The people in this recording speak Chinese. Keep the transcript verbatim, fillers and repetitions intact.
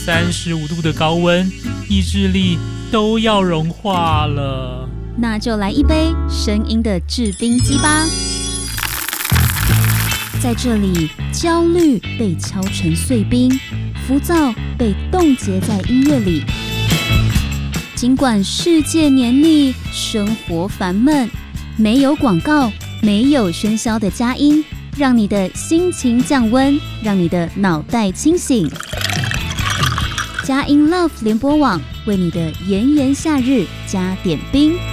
三十五度的高温，意志力都要融化了。 那就来一杯声音的制冰机吧。在这里，焦虑被敲成碎冰，浮躁被冻结在音乐里。尽管世界黏腻，生活烦闷，没有广告，没有喧嚣的佳音，让你的心情降温，让你的脑袋清醒。佳音 Love 联播网为你的炎炎夏日加点冰。